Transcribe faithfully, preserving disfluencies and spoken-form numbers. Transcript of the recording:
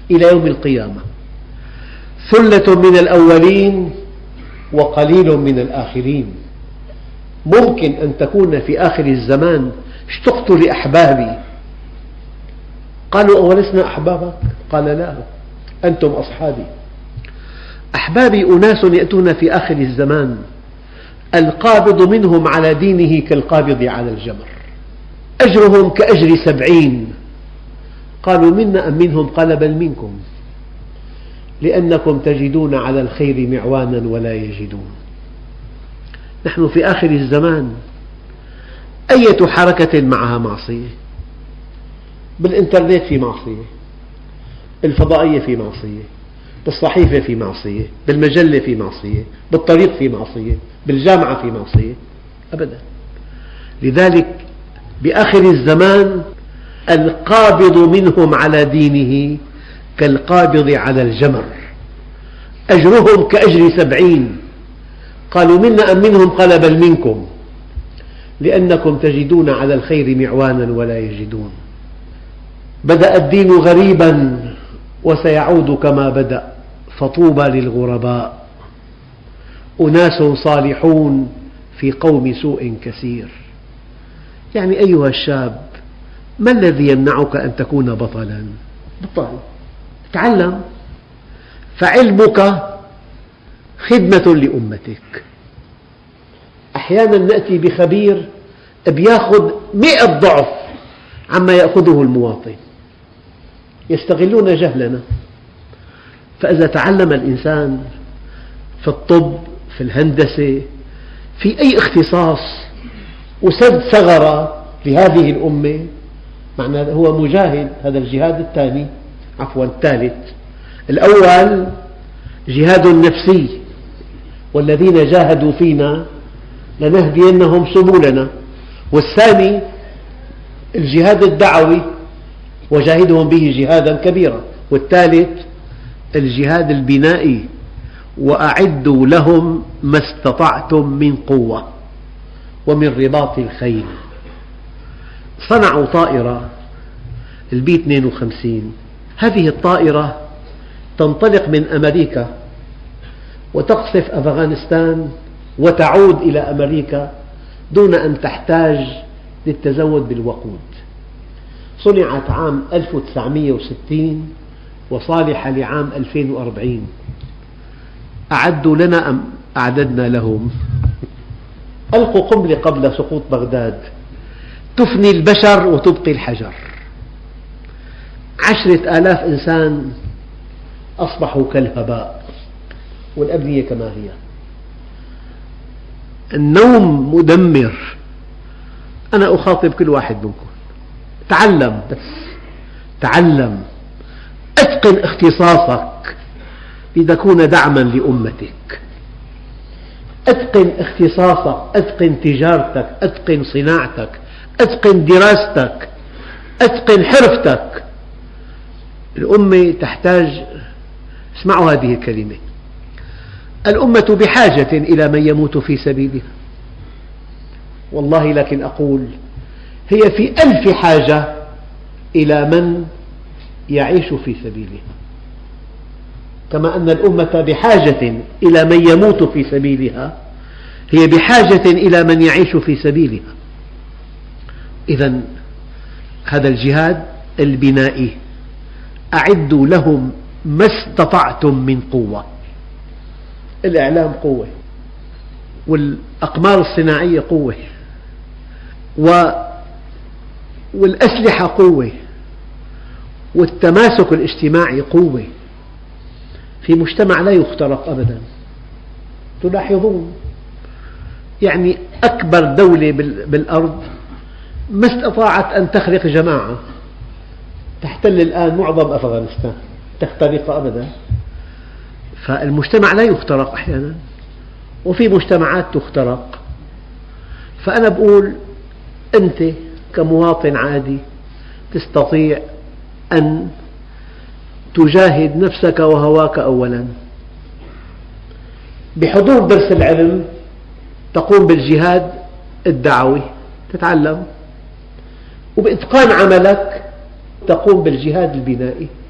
إلى يوم القيامة، ثلة من الأولين وقليل من الآخرين. ممكن أن تكون في آخر الزمان اشتقت لأحبابي، قالوا أولسنا أحبابك؟ قال لا، أنتم أصحابي. أحبابي أناس يأتون في آخر الزمان القابض منهم على دينه كالقابض على الجمر، أجرهم كأجر سبعين. قالوا منا أم منهم؟ قال بل منكم، لأنكم تجدون على الخير معوانا ولا يجدون. نحن في آخر الزمان أية حركة معها معصية، بالإنترنت في معصية، بالفضائية في معصية، بالصحيفة في معصية، بالمجلة في معصية، بالطريق في معصية، بالجامعة في معصية، أبدا. لذلك بآخر الزمان القابض منهم على دينه كالقابض على الجمر، أجرهم كأجر سبعين. قالوا منا أم منهم؟ قال بل منكم، لأنكم تجدون على الخير معوانا ولا يجدون. بدأ الدين غريبا وسيعود كما بدأ، فطوبى للغرباء، أناس صالحون في قوم سوء كثير. يعني أيها الشاب، ما الذي يمنعك أن تكون بطلا؟ بطل، تعلم، فعلمك خدمة لأمتك. أحيانا نأتي بخبير يأخذ مئة ضعف عما يأخذه المواطن، يستغلون جهلنا. فإذا تعلم الإنسان في الطب، في الهندسة، في أي اختصاص، وسد ثغرة لهذه الأمة، معنى هو مجاهد. هذا الجهاد الثاني، عفوا الثالث. الأول جهاد نفسي، والذين جاهدوا فينا لنهدينهم سبلنا. والثاني الجهاد الدعوي، وجاهدهم به جهادا كبيرا. والثالث الجهاد البنائي، وأعدوا لهم ما استطعتم من قوة ومن رباط الخيل. صنعوا طائرة البي اثنين وخمسين. هذه الطائرة تنطلق من أمريكا وتقصف أفغانستان وتعود إلى أمريكا دون أن تحتاج للتزود بالوقود. صنعت عام ألف وتسعمئة وستين وصالحة لعام ألفين وأربعين. أعدوا لنا أم أعددنا لهم؟ ألقوا قنبلة قبل سقوط بغداد تفني البشر وتبقي الحجر. عشرة آلاف إنسان أصبحوا كالهباء، والأبنية كما هي. النوم مدمر. أنا أخاطب كل واحد منكم، تعلم، بس تعلم، أتقن اختصاصك لتكون دعما لأمتك. أتقن اختصاصك، أتقن تجارتك، أتقن صناعتك، أتقن دراستك، أتقن حرفتك. الأمة تحتاج، اسمعوا هذه الكلمة، الأمة بحاجة إلى من يموت في سبيلها. والله لكن أقول هي في ألف حاجة إلى من يعيش في سبيلها، كما أن الأمة بحاجة إلى من يموت في سبيلها، هي بحاجة إلى من يعيش في سبيلها. إذن هذا الجهاد البنائي، أعدوا لهم ما استطعتم من قوة. الإعلام قوة، والأقمار الصناعية قوة، والأسلحة قوة، والتماسك الاجتماعي قوة. في مجتمع لا يخترق أبدا. تلاحظون يعني أكبر دولة بالأرض ما استطاعت أن تخلق جماعة تحتل الآن معظم أفغانستان، تخترق أبدا. فالمجتمع لا يخترق أحيانا، وفي مجتمعات تخترق. فأنا أقول أنت كمواطن عادي تستطيع أن تجاهد نفسك وهواك أولا بحضور درس العلم، تقوم بالجهاد الدعوي تتعلم، وبإتقان عملك تقوم بالجهاد البنائي.